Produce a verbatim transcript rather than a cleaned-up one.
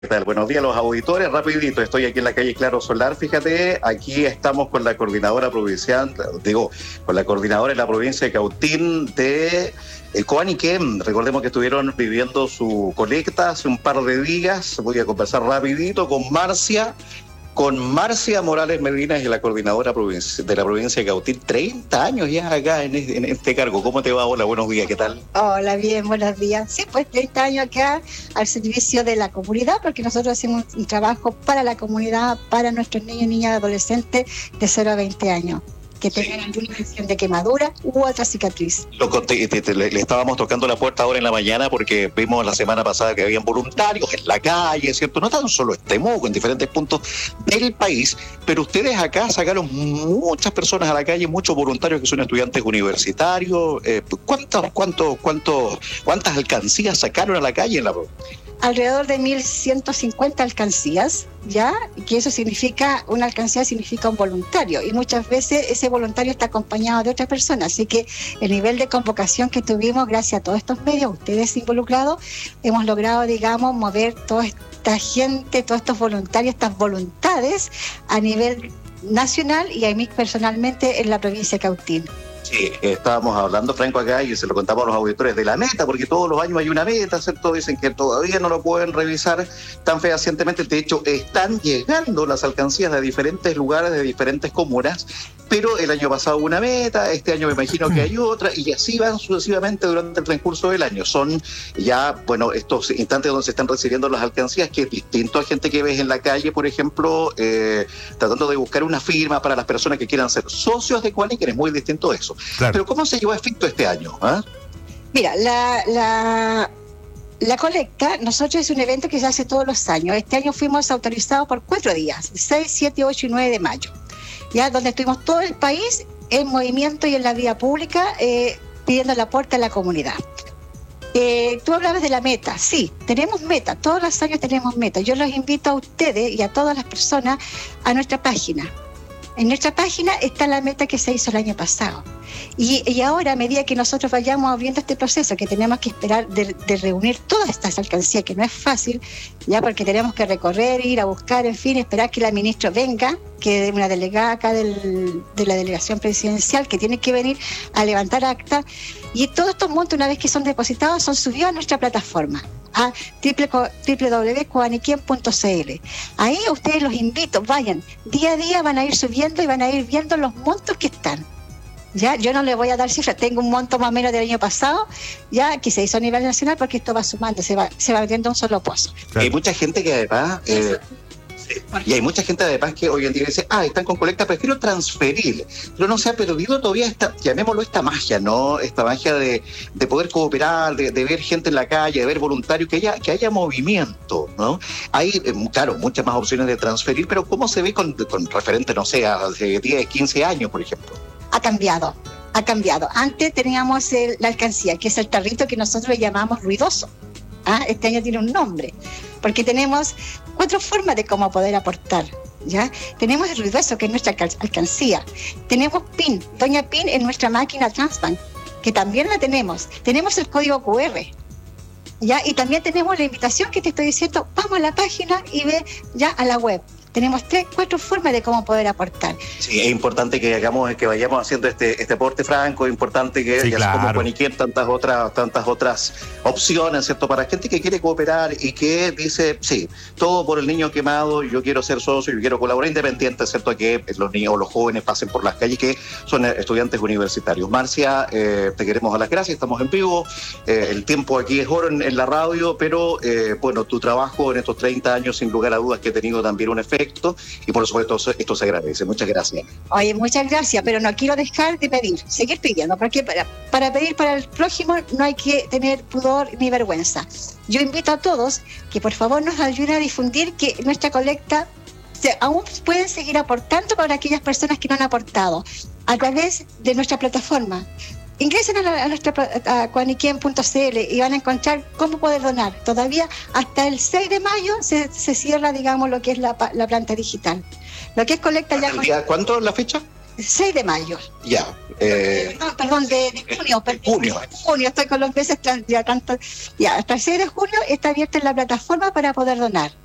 ¿Qué tal? Buenos días a los auditores, rapidito, estoy aquí en la calle Claro Solar, fíjate, aquí estamos con la coordinadora provincial, digo, con la coordinadora en la provincia de Cautín de eh, Coaniquén. Recordemos que estuvieron viviendo su colecta hace un par de días. Voy a conversar rapidito con Marcia, con Marcia Morales Medina, es la coordinadora de la provincia de Cautín, treinta años ya acá en este, en este cargo. ¿Cómo te va? Hola, buenos días, ¿qué tal? Hola, bien, buenos días. Sí, pues treinta años acá al servicio de la comunidad, porque nosotros hacemos un trabajo para la comunidad, para nuestros niños, niñas, adolescentes de cero a veinte años, que tengan sí. alguna lesión de quemadura u otra cicatriz. Lo conté, te, te, le, le estábamos tocando la puerta ahora en la mañana porque vimos la semana pasada que habían voluntarios en la calle, ¿cierto? No tan solo en Temuco, en diferentes puntos del país, pero ustedes acá sacaron muchas personas a la calle, muchos voluntarios que son estudiantes universitarios. Eh, ¿cuántos, cuántos, cuántos, ¿Cuántas alcancías sacaron a la calle en la provincia? Alrededor de mil ciento cincuenta alcancías, ¿ya? Que eso significa, una alcancía significa un voluntario, y muchas veces ese voluntario está acompañado de otras personas, así que el nivel de convocación que tuvimos, gracias a todos estos medios, ustedes involucrados, hemos logrado, digamos, mover toda esta gente, todos estos voluntarios, estas voluntades a nivel nacional y a mí personalmente en la provincia de Cautín. Sí, estábamos hablando, Franco, acá, y se lo contamos a los auditores de la meta, porque todos los años hay una meta, ¿cierto? Dicen que todavía no lo pueden revisar tan fehacientemente. De hecho, están llegando las alcancías de diferentes lugares, de diferentes comunas, pero el año pasado hubo una meta, este año me imagino que hay otra, y así van sucesivamente durante el transcurso del año. Son ya, bueno, estos instantes donde se están recibiendo las alcancías, que es distinto a gente que ves en la calle, por ejemplo, eh, tratando de buscar una firma para las personas que quieran ser socios de Coaniquén, es muy distinto a eso. Claro. Pero ¿cómo se llevó a efecto este año? ¿Eh? Mira, la, la, la colecta, nosotros es un evento que se hace todos los años. Este año fuimos autorizados por cuatro días, seis, siete, ocho y nueve de mayo, ya donde estuvimos todo el país en movimiento y en la vía pública eh, pidiendo el aporte a la comunidad. Eh, tú hablabas de la meta, sí, tenemos meta, todos los años tenemos meta. Yo los invito a ustedes y a todas las personas a nuestra página. En nuestra página está la meta que se hizo el año pasado. Y, y ahora, a medida que nosotros vayamos abriendo este proceso, que tenemos que esperar de, de reunir todas estas alcancías, que no es fácil, ya porque tenemos que recorrer, ir a buscar, en fin, esperar que la ministra venga, que es una delegada acá del, de la delegación presidencial, que tiene que venir a levantar acta. Y todos estos montos, una vez que son depositados, son subidos a nuestra plataforma, a doble u doble u doble u punto coaniquén punto c l. Ahí a ustedes los invito, vayan, día a día van a ir subiendo y van a ir viendo los montos que están. Ya, yo no les voy a dar cifras, tengo un monto más o menos del año pasado, ya que se hizo a nivel nacional, porque esto va sumando, se va, se va metiendo un solo pozo. Hay mucha gente que además... Eh... Y hay mucha gente además que hoy en día dice, ah, están con colecta, prefiero transferir. Pero no se ha perdido todavía esta, llamémoslo esta magia, ¿no? Esta magia de, de poder cooperar, de, de ver gente en la calle, de ver voluntarios, que haya, que haya movimiento, ¿no? Hay, claro, muchas más opciones de transferir, pero ¿cómo se ve con, con referente, no sé, a diez, quince años, por ejemplo? Ha cambiado, ha cambiado. Antes teníamos el, la alcancía, que es el tarrito que nosotros le llamamos ruidoso. ¿Ah? Este año tiene un nombre, porque tenemos cuatro formas de cómo poder aportar, ¿ya? Tenemos el ruidoso, que es nuestra alcancía. Tenemos PIN, Doña PIN en nuestra máquina Transbank, que también la tenemos. Tenemos el código cu erre, ¿ya? Y también tenemos la invitación que te estoy diciendo, vamos a la página y ve ya a la web. Tenemos tres, cuatro formas de cómo poder aportar. Sí, es importante que hagamos, que vayamos haciendo este, este aporte, Franco. Es importante que, sí, ya claro. como Coaniquén, tantas otras, tantas otras opciones, ¿cierto? Para gente que quiere cooperar y que dice, sí, todo por el niño quemado, yo quiero ser socio, yo quiero colaborar, independiente, ¿cierto? A que los niños o los jóvenes pasen por las calles, que son estudiantes universitarios. Marcia, eh, te queremos dar las gracias, estamos en vivo. Eh, el tiempo aquí es oro en, en la radio, pero eh, bueno, tu trabajo en estos treinta años, sin lugar a dudas, que ha tenido también un efecto. Y por supuesto esto se agradece. Muchas gracias. Oye, muchas gracias, pero no quiero dejar de pedir, seguir pidiendo, porque para, para pedir para el prójimo no hay que tener pudor ni vergüenza. Yo invito a todos que por favor nos ayuden a difundir que nuestra colecta se, aún pueden seguir aportando para aquellas personas que no han aportado a través de nuestra plataforma. Ingresen a, la, a nuestra a coaniquén punto c l y van a encontrar cómo poder donar. Todavía hasta el seis de mayo se, se cierra, digamos, lo que es la, la planta digital. Lo que es colecta ya... Con... ¿Cuánto es la fecha? seis de mayo. Ya. Eh, no, perdón, de, de junio. Perdón, junio. Junio, estoy con los meses ya tanto. Ya, hasta el seis de junio está abierta en la plataforma para poder donar.